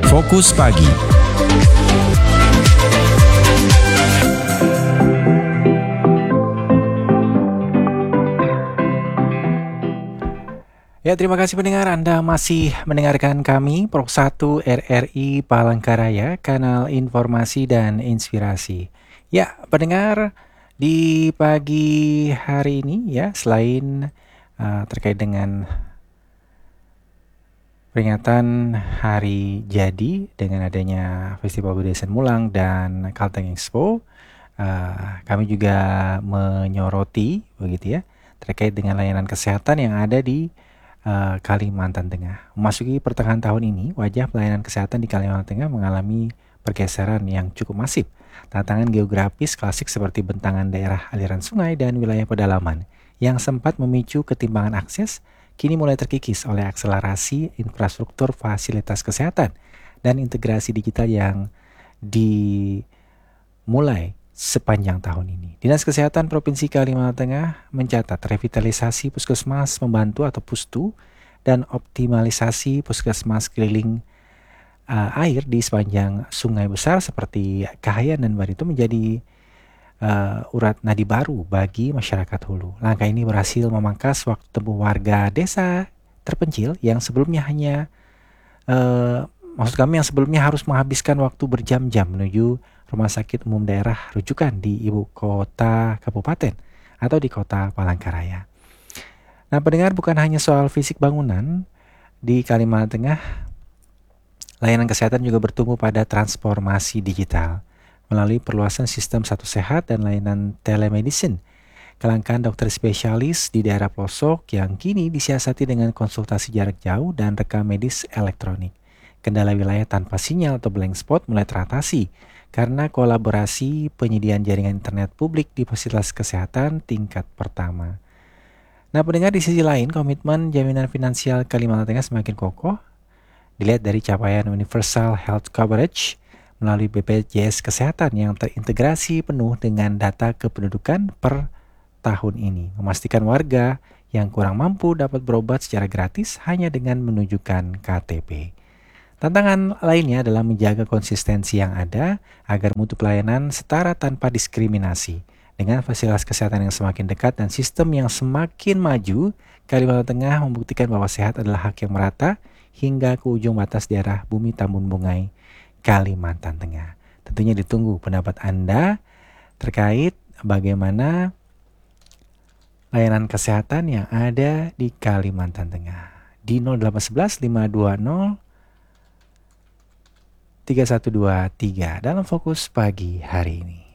Fokus Pagi. Ya, terima kasih pendengar, Anda masih mendengarkan kami Pro 1 RRI Palangkaraya, kanal informasi dan inspirasi. Ya, pendengar, di pagi hari ini ya, selain terkait dengan peringatan Hari Jadi dengan adanya Festival Budaya Mulang dan Kalteng Expo, kami juga menyoroti begitu ya terkait dengan layanan kesehatan yang ada di Kalimantan Tengah. Memasuki pertengahan tahun ini, wajah pelayanan kesehatan di Kalimantan Tengah mengalami pergeseran yang cukup masif. Tantangan geografis klasik seperti bentangan daerah aliran sungai dan wilayah pedalaman yang sempat memicu ketimbangan akses kini mulai terkikis oleh akselerasi infrastruktur fasilitas kesehatan dan integrasi digital yang dimulai sepanjang tahun ini. Dinas Kesehatan Provinsi Kalimantan Tengah mencatat revitalisasi puskesmas membantu atau pustu dan optimalisasi puskesmas keliling air di sepanjang sungai besar seperti Kahayan dan Barito menjadi urat nadi baru bagi masyarakat hulu. Langkah ini berhasil memangkas waktu tempuh warga desa terpencil yang sebelumnya yang sebelumnya harus menghabiskan waktu berjam-jam menuju rumah sakit umum daerah rujukan di ibu kota kabupaten atau di kota Palangkaraya. Nah, pendengar, bukan hanya soal fisik bangunan di Kalimantan Tengah, layanan kesehatan juga bertumbuh pada transformasi digital melalui perluasan sistem Satu Sehat dan layanan telemedicine. Kelangkaan dokter spesialis di daerah pelosok yang kini disiasati dengan konsultasi jarak jauh dan rekam medis elektronik. Kendala wilayah tanpa sinyal atau blank spot mulai teratasi karena kolaborasi penyediaan jaringan internet publik di fasilitas kesehatan tingkat pertama. Nah, pendengar, di sisi lain, komitmen jaminan finansial Kalimantan Tengah semakin kokoh dilihat dari capaian Universal Health Coverage melalui BPJS Kesehatan yang terintegrasi penuh dengan data kependudukan per tahun ini, memastikan warga yang kurang mampu dapat berobat secara gratis hanya dengan menunjukkan KTP. Tantangan lainnya adalah menjaga konsistensi yang ada agar mutu pelayanan setara tanpa diskriminasi. Dengan fasilitas kesehatan yang semakin dekat dan sistem yang semakin maju, Kalimantan Tengah membuktikan bahwa sehat adalah hak yang merata hingga ke ujung batas daerah Bumi Tambun Bungai, Kalimantan Tengah. Tentunya ditunggu pendapat Anda terkait bagaimana layanan kesehatan yang ada di Kalimantan Tengah. Di 0811 520 3123 dalam Fokus Pagi hari ini.